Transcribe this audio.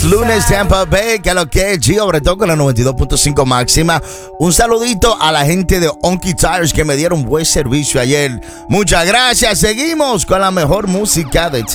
Lunes Tampa Bay, que lo que es Gio Bretón con la 92.5 máxima. Un saludito a la gente de Onky Tires que me dieron buen servicio ayer. Muchas gracias. Seguimos con la mejor música de